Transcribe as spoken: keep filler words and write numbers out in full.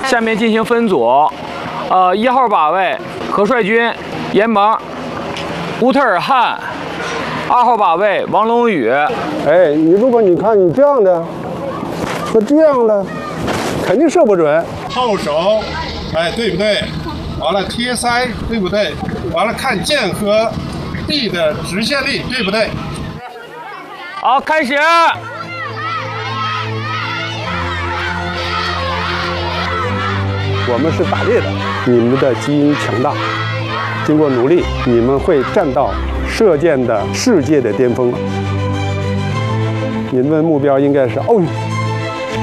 下面进行分组，呃，一号靶位何帅军、严萌、乌特尔汗；二号靶位王龙宇。 哎，你如果你看你这样的和这样的，肯定射不准。 后手，哎，对不对？完了贴腮，对不对？完了看剑和地的直线力，对不对？ 好，开始。 我们是打猎的，你们的基因强大，经过努力，你们会站到射箭的世界的巅峰。你们的目标应该是奥运。